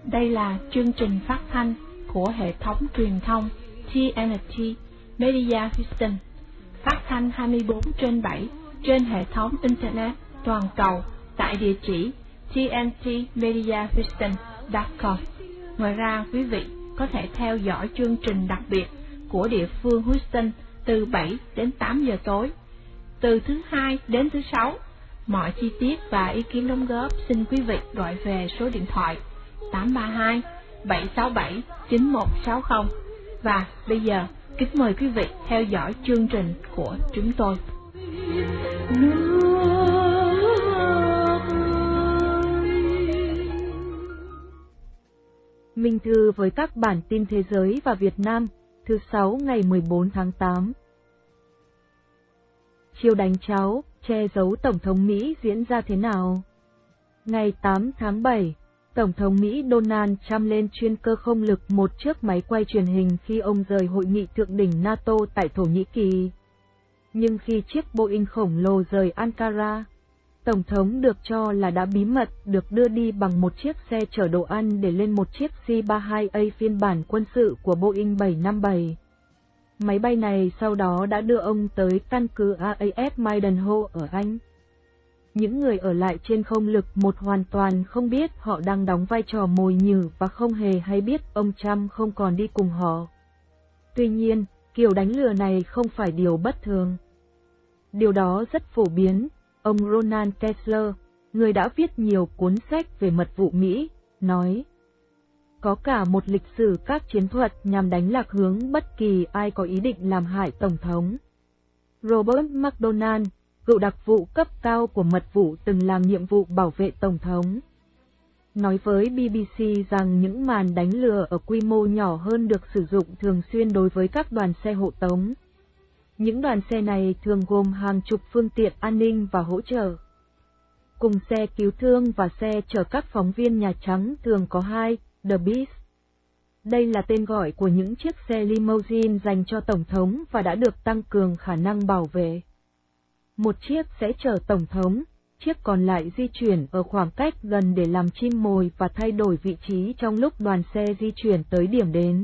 Đây là chương trình phát thanh của hệ thống truyền thông TNT Media Houston, phát thanh 24/7 trên hệ thống Internet toàn cầu tại địa chỉ tntmediahouston.com. Ngoài ra, quý vị có thể theo dõi chương trình đặc biệt của địa phương Houston từ 7 đến 8 giờ tối, từ thứ Hai đến thứ Sáu. Mọi chi tiết và ý kiến đóng góp xin quý vị gọi về số điện thoại 832 767 9160. Và bây giờ, kính mời quý vị theo dõi chương trình của chúng tôi. Minh Thư với các bản tin thế giới và Việt Nam, thứ Sáu ngày 14 tháng 8. Chiêu đánh cháo, che giấu Tổng thống Mỹ diễn ra thế nào? Ngày 8 tháng 7, Tổng thống Mỹ Donald Trump lên chuyên cơ không lực một chiếc máy quay truyền hình khi ông rời hội nghị thượng đỉnh NATO tại Thổ Nhĩ Kỳ. Nhưng khi chiếc Boeing khổng lồ rời Ankara, Tổng thống được cho là đã bí mật được đưa đi bằng một chiếc xe chở đồ ăn để lên một chiếc C-32A phiên bản quân sự của Boeing 757. Máy bay này sau đó đã đưa ông tới căn cứ RAF Maidenhead ở Anh. Những người ở lại trên không lực một hoàn toàn không biết họ đang đóng vai trò mồi nhử và không hề hay biết ông Trump không còn đi cùng họ. Tuy nhiên, kiểu đánh lừa này không phải điều bất thường. Điều đó rất phổ biến. Ông Ronald Kessler, người đã viết nhiều cuốn sách về mật vụ Mỹ, nói: có cả một lịch sử các chiến thuật nhằm đánh lạc hướng bất kỳ ai có ý định làm hại Tổng thống. Robert McDonald, cựu đặc vụ cấp cao của mật vụ từng làm nhiệm vụ bảo vệ Tổng thống, nói với BBC rằng những màn đánh lừa ở quy mô nhỏ hơn được sử dụng thường xuyên đối với các đoàn xe hộ tống. Những đoàn xe này thường gồm hàng chục phương tiện an ninh và hỗ trợ. Cùng xe cứu thương và xe chở các phóng viên Nhà Trắng thường có hai, The Beast. Đây là tên gọi của những chiếc xe limousine dành cho Tổng thống và đã được tăng cường khả năng bảo vệ. Một chiếc sẽ chở Tổng thống, chiếc còn lại di chuyển ở khoảng cách gần để làm chim mồi và thay đổi vị trí trong lúc đoàn xe di chuyển tới điểm đến.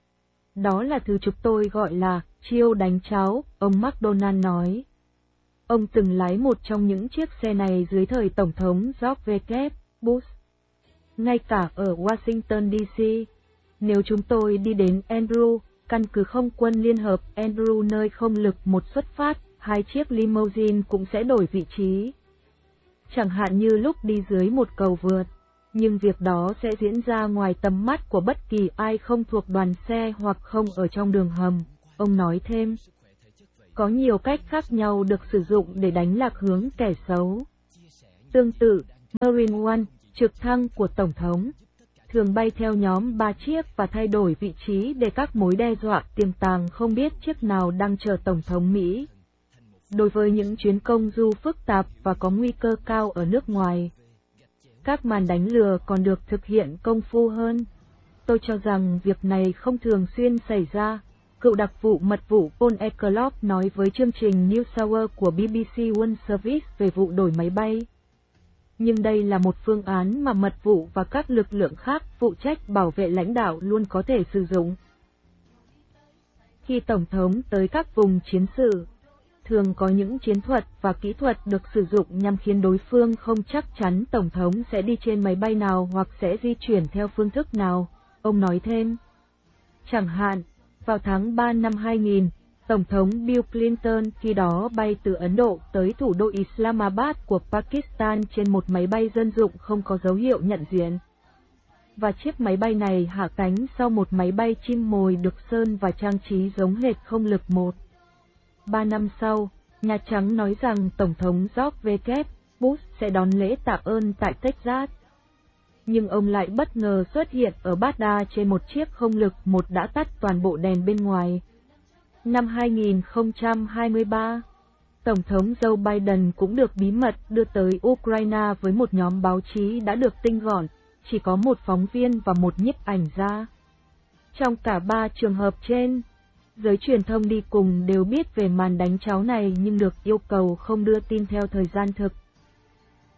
Đó là thứ chúng tôi gọi là chiêu đánh cháo, ông McDonald nói. Ông từng lái một trong những chiếc xe này dưới thời Tổng thống George W. Bush. Ngay cả ở Washington DC, nếu chúng tôi đi đến Andrew, căn cứ không quân Liên hợp Andrew nơi không lực một xuất phát, hai chiếc limousine cũng sẽ đổi vị trí. Chẳng hạn như lúc đi dưới một cầu vượt. Nhưng việc đó sẽ diễn ra ngoài tầm mắt của bất kỳ ai không thuộc đoàn xe hoặc không ở trong đường hầm, ông nói thêm. Có nhiều cách khác nhau được sử dụng để đánh lạc hướng kẻ xấu. Tương tự, Marine One, trực thăng của Tổng thống, thường bay theo nhóm 3 chiếc và thay đổi vị trí để các mối đe dọa tiềm tàng không biết chiếc nào đang chờ Tổng thống Mỹ. Đối với những chuyến công du phức tạp và có nguy cơ cao ở nước ngoài, các màn đánh lừa còn được thực hiện công phu hơn. Tôi cho rằng việc này không thường xuyên xảy ra, cựu đặc vụ mật vụ Paul Eckerlof nói với chương trình News Hour của BBC World Service về vụ đổi máy bay. Nhưng đây là một phương án mà mật vụ và các lực lượng khác phụ trách bảo vệ lãnh đạo luôn có thể sử dụng. Khi Tổng thống tới các vùng chiến sự, thường có những chiến thuật và kỹ thuật được sử dụng nhằm khiến đối phương không chắc chắn Tổng thống sẽ đi trên máy bay nào hoặc sẽ di chuyển theo phương thức nào, ông nói thêm. Chẳng hạn, vào tháng 3 năm 2000, Tổng thống Bill Clinton khi đó bay từ Ấn Độ tới thủ đô Islamabad của Pakistan trên một máy bay dân dụng không có dấu hiệu nhận diện. Và chiếc máy bay này hạ cánh sau một máy bay chim mồi được sơn và trang trí giống hệt không lực 1. 3 năm sau, Nhà Trắng nói rằng Tổng thống George W. Bush sẽ đón lễ tạ ơn tại Texas. Nhưng ông lại bất ngờ xuất hiện ở Baghdad trên một chiếc không lực 1 đã tắt toàn bộ đèn bên ngoài. Năm 2023, Tổng thống Joe Biden cũng được bí mật đưa tới Ukraine với một nhóm báo chí đã được tinh gọn, chỉ có một phóng viên và một nhiếp ảnh gia. Trong cả 3 trường hợp trên, giới truyền thông đi cùng đều biết về màn đánh cháo này nhưng được yêu cầu không đưa tin theo thời gian thực.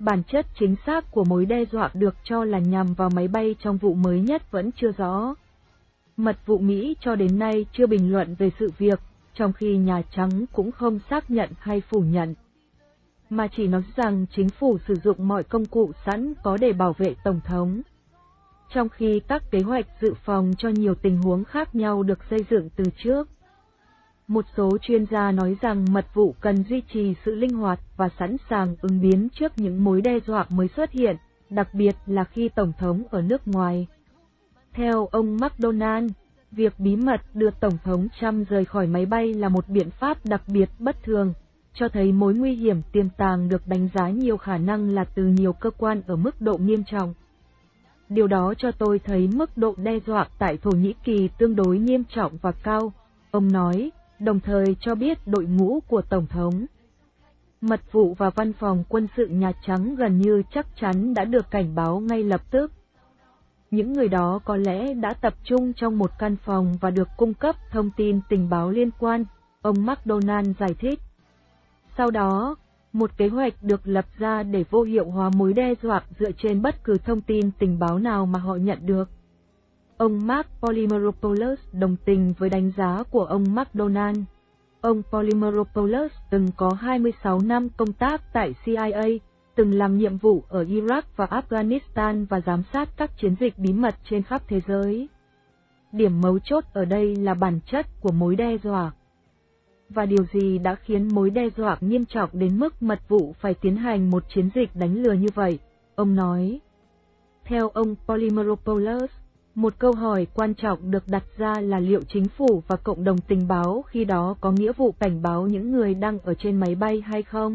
Bản chất chính xác của mối đe dọa được cho là nhằm vào máy bay trong vụ mới nhất vẫn chưa rõ. Mật vụ Mỹ cho đến nay chưa bình luận về sự việc, trong khi Nhà Trắng cũng không xác nhận hay phủ nhận, mà chỉ nói rằng chính phủ sử dụng mọi công cụ sẵn có để bảo vệ Tổng thống. Trong khi các kế hoạch dự phòng cho nhiều tình huống khác nhau được xây dựng từ trước. Một số chuyên gia nói rằng mật vụ cần duy trì sự linh hoạt và sẵn sàng ứng biến trước những mối đe dọa mới xuất hiện, đặc biệt là khi Tổng thống ở nước ngoài. Theo ông McDonald, việc bí mật đưa Tổng thống Trump rời khỏi máy bay là một biện pháp đặc biệt bất thường, cho thấy mối nguy hiểm tiềm tàng được đánh giá nhiều khả năng là từ nhiều cơ quan ở mức độ nghiêm trọng. Điều đó cho tôi thấy mức độ đe dọa tại Thổ Nhĩ Kỳ tương đối nghiêm trọng và cao, ông nói, đồng thời cho biết đội ngũ của Tổng thống, mật vụ và văn phòng quân sự Nhà Trắng gần như chắc chắn đã được cảnh báo ngay lập tức. Những người đó có lẽ đã tập trung trong một căn phòng và được cung cấp thông tin tình báo liên quan, ông McDonald giải thích. Sau đó, một kế hoạch được lập ra để vô hiệu hóa mối đe dọa dựa trên bất cứ thông tin tình báo nào mà họ nhận được. Ông Mark Polymeropoulos đồng tình với đánh giá của ông McDonald. Ông Polymeropoulos từng có 26 năm công tác tại CIA, từng làm nhiệm vụ ở Iraq và Afghanistan và giám sát các chiến dịch bí mật trên khắp thế giới. Điểm mấu chốt ở đây là bản chất của mối đe dọa. Và điều gì đã khiến mối đe dọa nghiêm trọng đến mức mật vụ phải tiến hành một chiến dịch đánh lừa như vậy, ông nói. Theo ông Polymeropoulos, một câu hỏi quan trọng được đặt ra là liệu chính phủ và cộng đồng tình báo khi đó có nghĩa vụ cảnh báo những người đang ở trên máy bay hay không?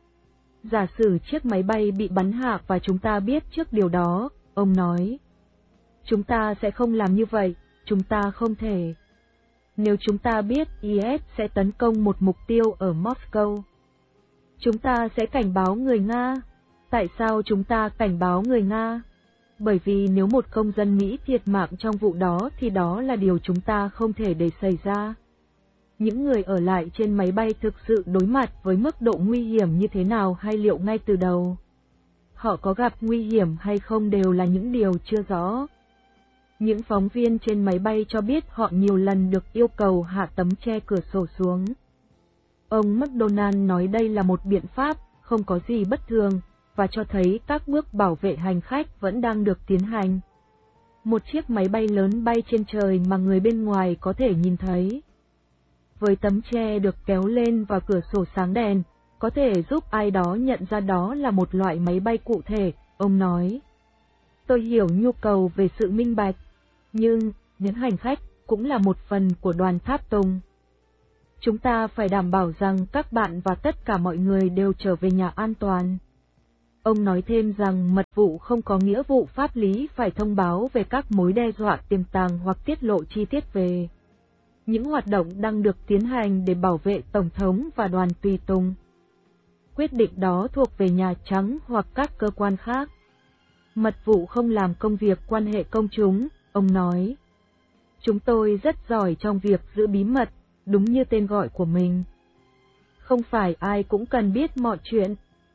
Giả sử chiếc máy bay bị bắn hạ và chúng ta biết trước điều đó, ông nói. Chúng ta sẽ không làm như vậy, chúng ta không thể. Nếu chúng ta biết IS sẽ tấn công một mục tiêu ở Moscow, chúng ta sẽ cảnh báo người Nga. Tại sao chúng ta cảnh báo người Nga? Bởi vì nếu một công dân Mỹ thiệt mạng trong vụ đó thì đó là điều chúng ta không thể để xảy ra. Những người ở lại trên máy bay thực sự đối mặt với mức độ nguy hiểm như thế nào hay liệu ngay từ đầu họ có gặp nguy hiểm hay không đều là những điều chưa rõ. Những phóng viên trên máy bay cho biết họ nhiều lần được yêu cầu hạ tấm che cửa sổ xuống. Ông McDonald nói đây là một biện pháp, không có gì bất thường, và cho thấy các bước bảo vệ hành khách vẫn đang được tiến hành. Một chiếc máy bay lớn bay trên trời mà người bên ngoài có thể nhìn thấy. Với tấm che được kéo lên và cửa sổ sáng đèn, có thể giúp ai đó nhận ra đó là một loại máy bay cụ thể, ông nói. Tôi hiểu nhu cầu về sự minh bạch, nhưng những hành khách cũng là một phần của đoàn tháp tùng. Chúng ta phải đảm bảo rằng các bạn và tất cả mọi người đều trở về nhà an toàn. Ông nói thêm rằng mật vụ không có nghĩa vụ pháp lý phải thông báo về các mối đe dọa tiềm tàng hoặc tiết lộ chi tiết về những hoạt động đang được tiến hành để bảo vệ Tổng thống và đoàn tùy tùng. Quyết định đó thuộc về Nhà Trắng hoặc các cơ quan khác. Mật vụ không làm công việc quan hệ công chúng, ông nói. Chúng tôi rất giỏi trong việc giữ bí mật, đúng như tên gọi của mình. Không phải ai cũng cần biết mọi chuyện.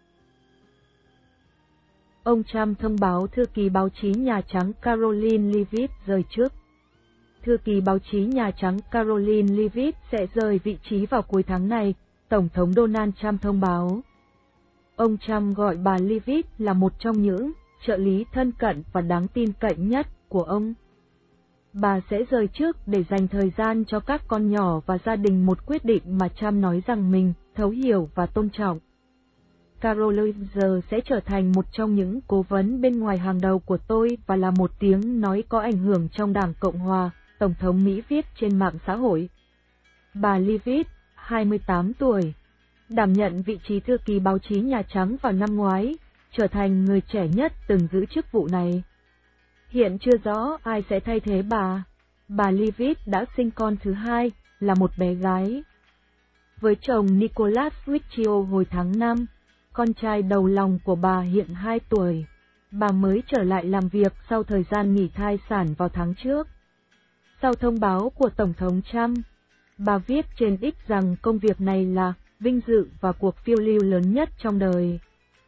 Ông Trump thông báo thư ký báo chí Nhà Trắng Karoline Leavitt rời chức. Thư ký báo chí Nhà Trắng Karoline Leavitt sẽ rời vị trí vào cuối tháng này, Tổng thống Donald Trump thông báo. Ông Trump gọi bà Leavitt là một trong những trợ lý thân cận và đáng tin cậy nhất của ông. Bà sẽ rời chức để dành thời gian cho các con nhỏ và gia đình, một quyết định mà Trump nói rằng mình thấu hiểu và tôn trọng. Caroline giờ sẽ trở thành một trong những cố vấn bên ngoài hàng đầu của tôi và là một tiếng nói có ảnh hưởng trong Đảng Cộng Hòa, Tổng thống Mỹ viết trên mạng xã hội. Bà Leavitt, 28 tuổi, đảm nhận vị trí thư ký báo chí Nhà Trắng vào năm ngoái, trở thành người trẻ nhất từng giữ chức vụ này. Hiện chưa rõ ai sẽ thay thế bà. Bà Leavitt đã sinh con thứ hai, là một bé gái. Với chồng Nicholas Wicchio hồi tháng 5, con trai đầu lòng của bà hiện 2 tuổi. Bà mới trở lại làm việc sau thời gian nghỉ thai sản vào tháng trước. Sau thông báo của Tổng thống Trump, bà viết trên X rằng công việc này là vinh dự và cuộc phiêu lưu lớn nhất trong đời.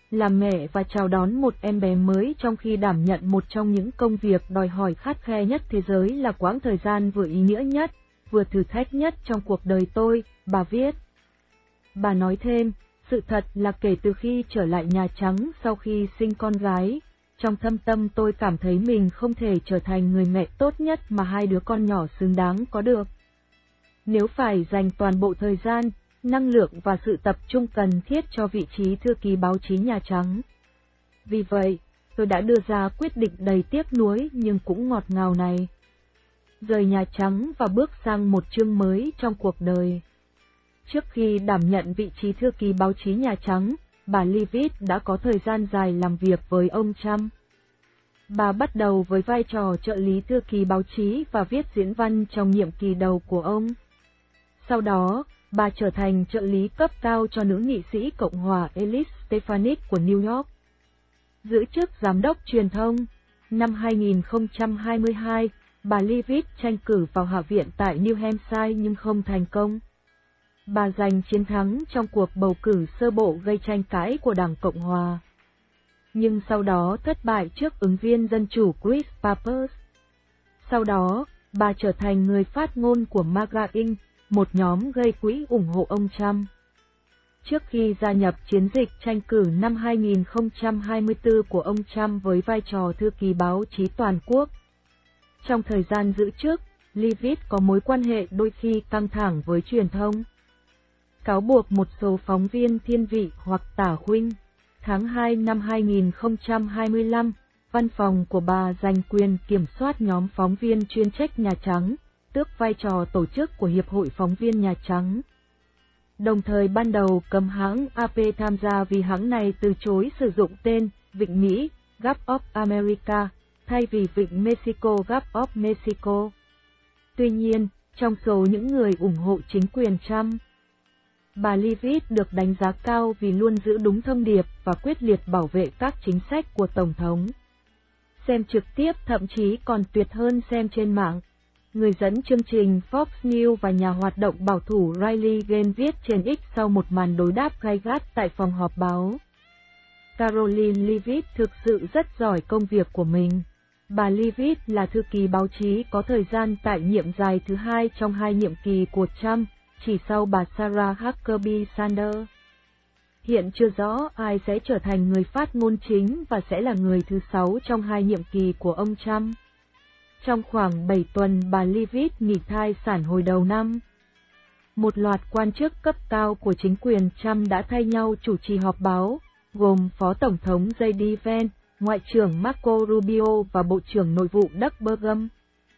làm mẹ và chào đón một em bé mới trong khi đảm nhận một trong những công việc đòi hỏi khắt khe nhất thế giới là quãng thời gian vừa ý nghĩa nhất, vừa thử thách nhất trong cuộc đời tôi, bà viết. Bà nói thêm, sự thật là kể từ khi trở lại Nhà Trắng sau khi sinh con gái, trong thâm tâm tôi cảm thấy mình không thể trở thành người mẹ tốt nhất mà hai đứa con nhỏ xứng đáng có được. Nếu phải dành toàn bộ thời gian, năng lượng và sự tập trung cần thiết cho vị trí thư ký báo chí Nhà Trắng. Vì vậy, tôi đã đưa ra quyết định đầy tiếc nuối nhưng cũng ngọt ngào này. Rời Nhà Trắng và bước sang một chương mới trong cuộc đời. Trước khi đảm nhận vị trí thư ký báo chí Nhà Trắng, bà Leavitt đã có thời gian dài làm việc với ông Trump. Bà bắt đầu với vai trò trợ lý thư ký báo chí và viết diễn văn trong nhiệm kỳ đầu của ông. Sau đó, bà trở thành trợ lý cấp cao cho nữ nghị sĩ Cộng hòa Elise Stefanik của New York. Giữ chức giám đốc truyền thông, năm 2022, bà Leavitt tranh cử vào Hạ viện tại New Hampshire nhưng không thành công. Bà giành chiến thắng trong cuộc bầu cử sơ bộ gây tranh cãi của Đảng Cộng hòa. Nhưng sau đó thất bại trước ứng viên Dân Chủ Chris Pappas. Sau đó, bà trở thành người phát ngôn của MAGA Inc., một nhóm gây quỹ ủng hộ ông Trump. Trước khi gia nhập chiến dịch tranh cử năm 2024 của ông Trump với vai trò thư ký báo chí toàn quốc. Trong thời gian giữ chức, Leavitt có mối quan hệ đôi khi căng thẳng với truyền thông. Cáo buộc một số phóng viên thiên vị hoặc tả khuynh. Tháng 2 năm 2025, văn phòng của bà giành quyền kiểm soát nhóm phóng viên chuyên trách Nhà Trắng, tước vai trò tổ chức của Hiệp hội Phóng viên Nhà Trắng. Đồng thời ban đầu cấm hãng AP tham gia vì hãng này từ chối sử dụng tên Vịnh Mỹ, Gulf of America, thay vì Vịnh Mexico, Gulf of Mexico. Tuy nhiên, trong số những người ủng hộ chính quyền Trump, bà Leavitt được đánh giá cao vì luôn giữ đúng thông điệp và quyết liệt bảo vệ các chính sách của Tổng thống. Xem trực tiếp thậm chí còn tuyệt hơn xem trên mạng. Người dẫn chương trình Fox News và nhà hoạt động bảo thủ Riley Gaines viết trên X sau một màn đối đáp gay gắt tại phòng họp báo. Caroline Leavitt thực sự rất giỏi công việc của mình. Bà Leavitt là thư ký báo chí có thời gian tại nhiệm dài thứ hai trong 2 nhiệm kỳ của Trump, chỉ sau bà Sarah Huckabee Sanders. Hiện chưa rõ ai sẽ trở thành người phát ngôn chính và sẽ là người thứ 6 trong 2 nhiệm kỳ của ông Trump. Trong khoảng 7 tuần bà Leavitt nghỉ thai sản hồi đầu năm. Một loạt quan chức cấp cao của chính quyền Trump đã thay nhau chủ trì họp báo, gồm Phó Tổng thống J.D. Vance, Ngoại trưởng Marco Rubio và Bộ trưởng Nội vụ Doug Burgum.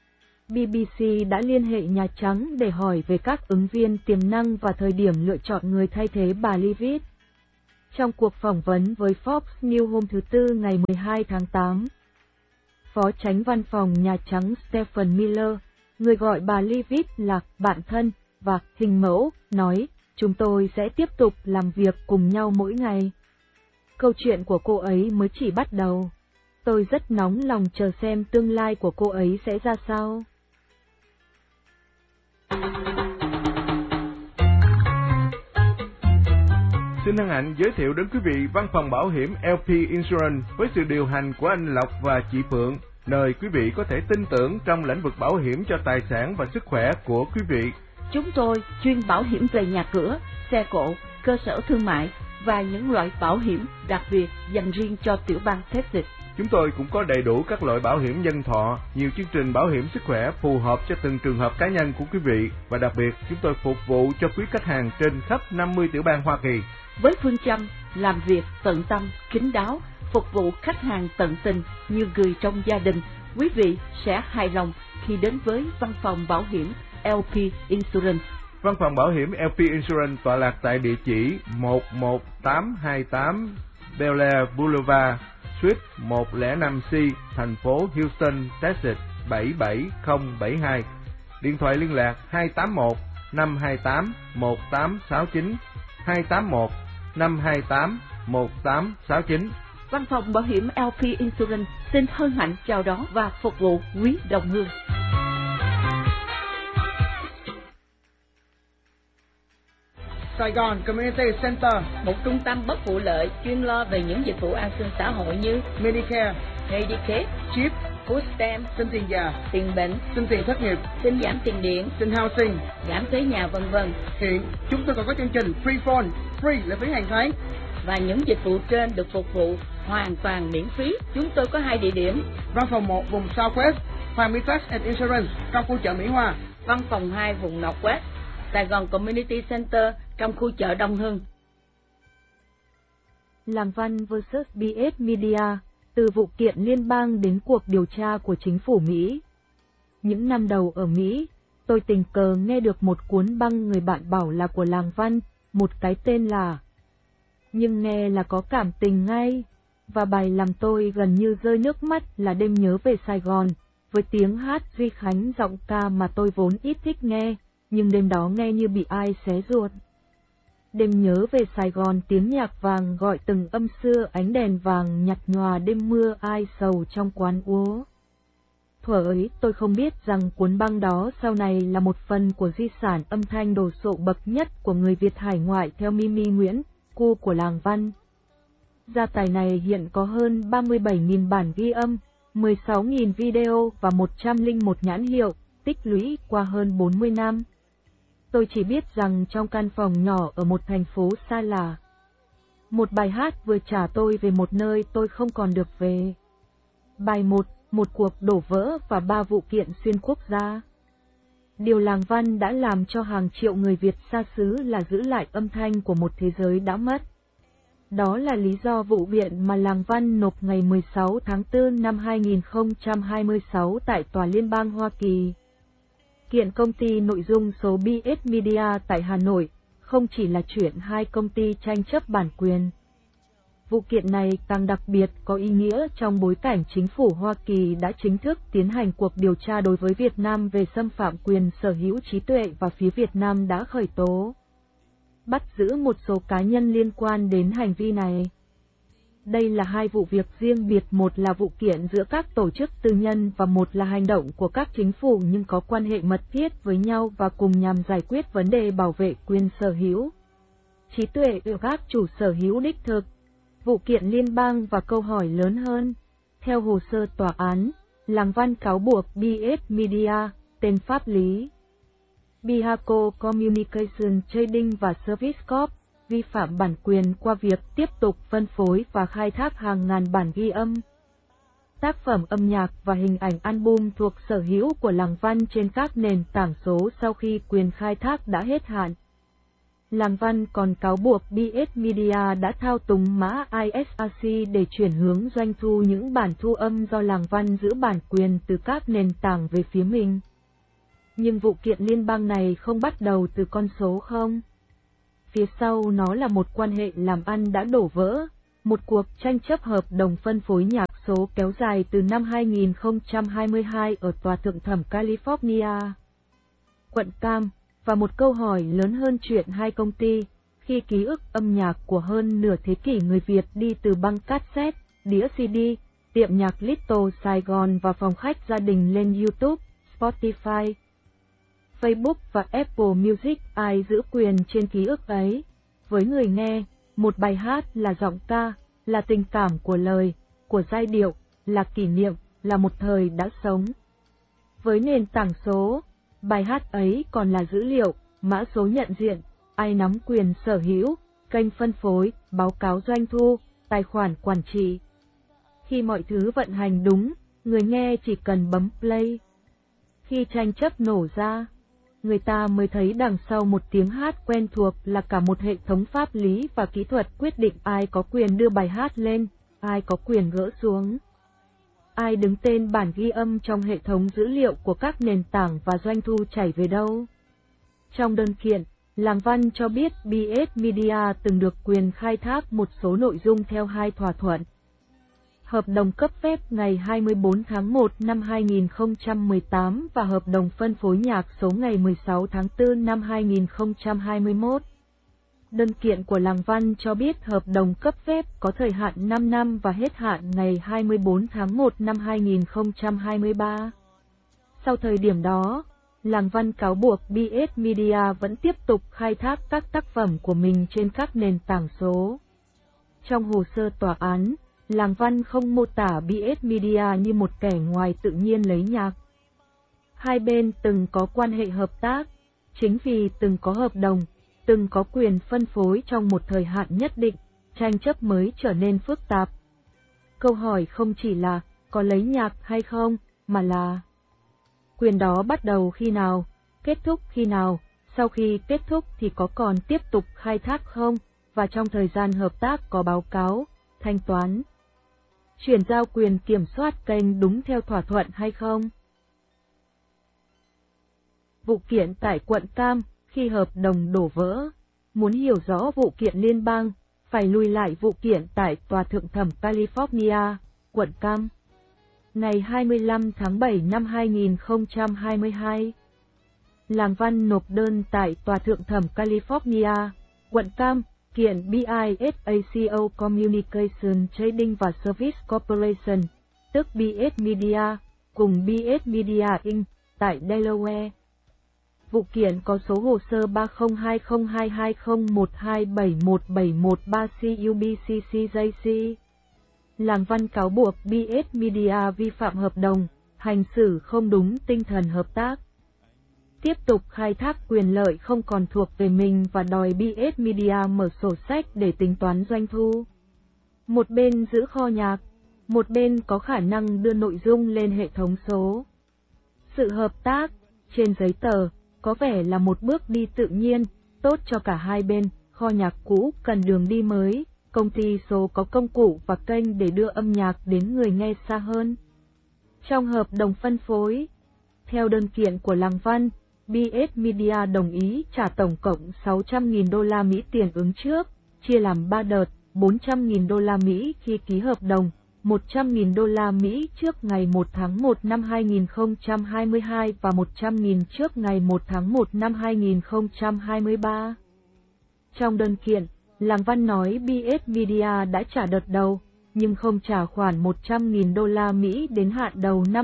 BBC đã liên hệ Nhà Trắng để hỏi về các ứng viên tiềm năng và thời điểm lựa chọn người thay thế bà Leavitt. Trong cuộc phỏng vấn với Fox News hôm thứ Tư ngày 12 tháng 8, Phó Chánh Văn phòng Nhà Trắng Stephen Miller, người gọi bà Leavitt là bạn thân và hình mẫu, nói, chúng tôi sẽ tiếp tục làm việc cùng nhau mỗi ngày. Câu chuyện của cô ấy mới chỉ bắt đầu. Tôi rất nóng lòng chờ xem tương lai của cô ấy sẽ ra sao. Xin hân hạnh giới thiệu đến quý vị văn phòng bảo hiểm LP Insurance với sự điều hành của anh Lộc và chị Phượng, nơi quý vị có thể tin tưởng trong lĩnh vực bảo hiểm cho tài sản và sức khỏe của quý vị. Chúng tôi chuyên bảo hiểm về nhà cửa, xe cộ, cơ sở thương mại và những loại bảo hiểm đặc biệt dành riêng cho tiểu bang Texas. Chúng tôi cũng có đầy đủ các loại bảo hiểm nhân thọ, nhiều chương trình bảo hiểm sức khỏe phù hợp cho từng trường hợp cá nhân của quý vị, và đặc biệt chúng tôi phục vụ cho quý khách hàng trên khắp 50 tiểu bang Hoa Kỳ. Với phương châm làm việc tận tâm, kín đáo, phục vụ khách hàng tận tình như người trong gia đình, quý vị sẽ hài lòng khi đến với văn phòng bảo hiểm LP Insurance. Văn phòng bảo hiểm LP Insurance tọa lạc tại địa chỉ 11828 Bel Air Boulevard, Suite 105C, thành phố Houston, Texas 77072. Điện thoại liên lạc 281 528 1869, 281 528 1869. Văn phòng bảo hiểm LP Insurance xin hân hạnh chào đón và phục vụ quý đồng hương. Saigon Community Center, một trung tâm bất vụ lợi chuyên lo về những dịch vụ an sinh xã hội như Medicare, Medicaid, CHIP, Food Stamp, xin tiền già, tiền bệnh, xin tiền thất nghiệp, xin giảm tiền điện, xin housing, giảm thuế nhà v.v. Hiện chúng tôi còn có chương trình Free Phone, free là phí hàng tháng. Và những dịch vụ trên được phục vụ hoàn toàn miễn phí. Chúng tôi có 2 địa điểm. Văn phòng 1 vùng Southwest, Farmitex and Insurance, trong khu chợ Mỹ Hòa. Văn phòng 2 vùng Northwest, Saigon Community Center, trong khu chợ Đông Hưng. Làng Văn vs BS Media, từ vụ kiện liên bang đến cuộc điều tra của chính phủ Mỹ. Những năm đầu ở Mỹ, tôi tình cờ nghe được một cuốn băng người bạn bảo là của làng Văn, một cái tên là. Nhưng nghe là có cảm tình ngay, và bài làm tôi gần như rơi nước mắt là Đêm nhớ về Sài Gòn, với tiếng hát Duy Khánh giọng ca mà tôi vốn ít thích nghe, nhưng đêm đó nghe như bị ai xé ruột. Đêm nhớ về Sài Gòn, tiếng nhạc vàng gọi từng âm xưa, ánh đèn vàng nhạt nhòa đêm mưa ai sầu trong quán úa. Thuở ấy tôi không biết rằng cuốn băng đó sau này là một phần của di sản âm thanh đồ sộ bậc nhất của người Việt hải ngoại theo Mimi Nguyễn, cô của làng Văn. Gia tài này hiện có hơn 37.000 bản ghi âm, 16.000 video và 101 nhãn hiệu, tích lũy qua hơn 40 năm. Tôi chỉ biết rằng trong căn phòng nhỏ ở một thành phố xa lạ, một bài hát vừa trả tôi về một nơi tôi không còn được về. Bài 1, một cuộc đổ vỡ và 3 vụ kiện xuyên quốc gia. Điều làng Văn đã làm cho hàng triệu người Việt xa xứ là giữ lại âm thanh của một thế giới đã mất. Đó là lý do vụ viện mà làng Văn nộp ngày 16 tháng 4 năm 2026 tại Tòa Liên bang Hoa Kỳ. Kiện công ty nội dung số BS Media tại Hà Nội, không chỉ là chuyện hai công ty tranh chấp bản quyền. Vụ kiện này càng đặc biệt có ý nghĩa trong bối cảnh chính phủ Hoa Kỳ đã chính thức tiến hành cuộc điều tra đối với Việt Nam về xâm phạm quyền sở hữu trí tuệ và phía Việt Nam đã khởi tố, bắt giữ một số cá nhân liên quan đến hành vi này. Đây là hai vụ việc riêng biệt, một là vụ kiện giữa các tổ chức tư nhân và một là hành động của các chính phủ nhưng có quan hệ mật thiết với nhau và cùng nhằm giải quyết vấn đề bảo vệ quyền sở hữu trí tuệ của các chủ sở hữu đích thực. Vụ kiện liên bang và câu hỏi lớn hơn. Theo hồ sơ tòa án, làng Văn cáo buộc BS Media, tên pháp lý Bihaco Communication Trading và Service Corp, vi phạm bản quyền qua việc tiếp tục phân phối và khai thác hàng ngàn bản ghi âm, tác phẩm âm nhạc và hình ảnh album thuộc sở hữu của làng Văn trên các nền tảng số sau khi quyền khai thác đã hết hạn. Làng Văn còn cáo buộc BS Media đã thao túng mã ISRC để chuyển hướng doanh thu những bản thu âm do làng Văn giữ bản quyền từ các nền tảng về phía mình. Nhưng vụ kiện liên bang này không bắt đầu từ con số 0. Phía sau nó là một quan hệ làm ăn đã đổ vỡ, một cuộc tranh chấp hợp đồng phân phối nhạc số kéo dài từ năm 2022 ở Tòa Thượng thẩm California, quận Cam, và một câu hỏi lớn hơn chuyện hai công ty, khi ký ức âm nhạc của hơn nửa thế kỷ người Việt đi từ băng cassette, đĩa CD, tiệm nhạc Little Saigon và phòng khách gia đình lên YouTube, Spotify, Facebook và Apple Music, ai giữ quyền trên ký ức ấy? Với người nghe, một bài hát là giọng ca, là tình cảm của lời, của giai điệu, là kỷ niệm, là một thời đã sống. Với nền tảng số, bài hát ấy còn là dữ liệu, mã số nhận diện, ai nắm quyền sở hữu, kênh phân phối, báo cáo doanh thu, tài khoản quản trị. Khi mọi thứ vận hành đúng, người nghe chỉ cần bấm play. Khi tranh chấp nổ ra, người ta mới thấy đằng sau một tiếng hát quen thuộc là cả một hệ thống pháp lý và kỹ thuật quyết định ai có quyền đưa bài hát lên, ai có quyền gỡ xuống, ai đứng tên bản ghi âm trong hệ thống dữ liệu của các nền tảng và doanh thu chảy về đâu. Trong đơn kiện, làng Văn cho biết BS Media từng được quyền khai thác một số nội dung theo hai thỏa thuận. Hợp đồng cấp phép ngày 24 tháng 1 năm 2018 và hợp đồng phân phối nhạc số ngày 16 tháng 4 năm 2021. Đơn kiện của làng Văn cho biết hợp đồng cấp phép có thời hạn 5 năm và hết hạn ngày 24 tháng 1 năm 2023. Sau thời điểm đó, Làng Văn cáo buộc BS Media vẫn tiếp tục khai thác các tác phẩm của mình trên các nền tảng số. Trong hồ sơ tòa án, Làng Văn không mô tả BS Media như một kẻ ngoài tự nhiên lấy nhạc. Hai bên từng có quan hệ hợp tác, chính vì từng có hợp đồng, từng có quyền phân phối trong một thời hạn nhất định, tranh chấp mới trở nên phức tạp. Câu hỏi không chỉ là có lấy nhạc hay không, mà là quyền đó bắt đầu khi nào, kết thúc khi nào, sau khi kết thúc thì có còn tiếp tục khai thác không, và trong thời gian hợp tác có báo cáo, thanh toán, chuyển giao quyền kiểm soát kênh đúng theo thỏa thuận hay không. Vụ kiện tại quận Cam, khi hợp đồng đổ vỡ, muốn hiểu rõ vụ kiện liên bang, phải lùi lại vụ kiện tại Tòa Thượng thẩm California, quận Cam. Ngày 25 tháng 7 năm 2022, Làng Văn nộp đơn tại Tòa Thượng thẩm California, quận Cam, kiện BISACO Communication Trading và Service Corporation, tức BS Media, cùng BS Media Inc., tại Delaware. Vụ kiện có số hồ sơ 30202201271713CUBCCJC. Làng Văn cáo buộc BS Media vi phạm hợp đồng, hành xử không đúng tinh thần hợp tác, tiếp tục khai thác quyền lợi không còn thuộc về mình và đòi BS Media mở sổ sách để tính toán doanh thu. Một bên giữ kho nhạc, một bên có khả năng đưa nội dung lên hệ thống số. Sự hợp tác, trên giấy tờ, có vẻ là một bước đi tự nhiên, tốt cho cả hai bên. Kho nhạc cũ cần đường đi mới, công ty số có công cụ và kênh để đưa âm nhạc đến người nghe xa hơn. Trong hợp đồng phân phối, theo đơn kiện của Làng Văn, BS Media đồng ý trả tổng cộng 600.000 đô la Mỹ tiền ứng trước, chia làm 3 đợt, 400.000 đô la Mỹ khi ký hợp đồng, 100.000 đô la Mỹ trước ngày 1 tháng 1 năm 2022 và 100.000 trước ngày 1 tháng 1 năm 2023. Trong đơn kiện, Làng Văn nói BS Media đã trả đợt đầu, nhưng không trả khoản 100.000 đô la Mỹ đến hạn đầu năm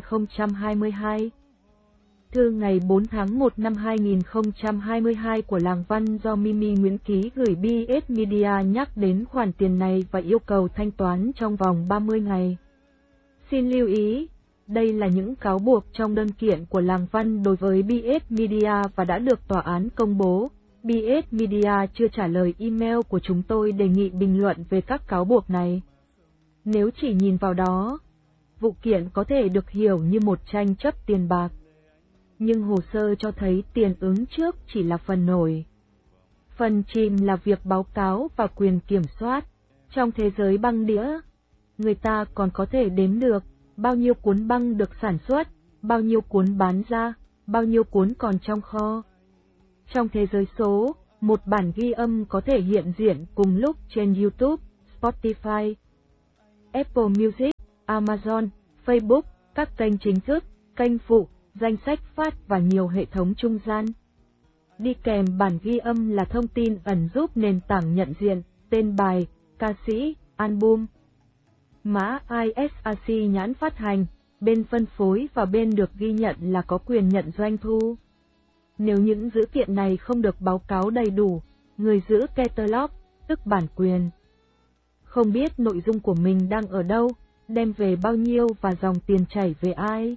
2022. Thư ngày 4 tháng 1 năm 2022 của Làng Văn do Mimi Nguyễn ký gửi BS Media nhắc đến khoản tiền này và yêu cầu thanh toán trong vòng 30 ngày. Xin lưu ý, đây là những cáo buộc trong đơn kiện của Làng Văn đối với BS Media và đã được tòa án công bố. BS Media chưa trả lời email của chúng tôi đề nghị bình luận về các cáo buộc này. Nếu chỉ nhìn vào đó, vụ kiện có thể được hiểu như một tranh chấp tiền bạc. Nhưng hồ sơ cho thấy tiền ứng trước chỉ là phần nổi. Phần chìm là việc báo cáo và quyền kiểm soát. Trong thế giới băng đĩa, người ta còn có thể đếm được bao nhiêu cuốn băng được sản xuất, bao nhiêu cuốn bán ra, bao nhiêu cuốn còn trong kho. Trong thế giới số, một bản ghi âm có thể hiện diện cùng lúc trên YouTube, Spotify, Apple Music, Amazon, Facebook, các kênh chính thức, kênh phụ, danh sách phát và nhiều hệ thống trung gian. Đi kèm bản ghi âm là thông tin ẩn giúp nền tảng nhận diện, tên bài, ca sĩ, album, mã ISRC nhãn phát hành, bên phân phối và bên được ghi nhận là có quyền nhận doanh thu. Nếu những dữ kiện này không được báo cáo đầy đủ, người giữ catalog, tức bản quyền, không biết nội dung của mình đang ở đâu, đem về bao nhiêu và dòng tiền chảy về ai.